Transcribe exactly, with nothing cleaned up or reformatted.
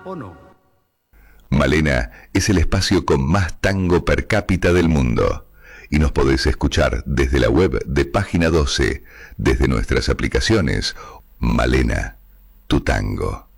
o no. Malena es el espacio con más tango per cápita del mundo. Y nos podés escuchar desde la web de Página doce, desde nuestras aplicaciones. Malena, tu tango.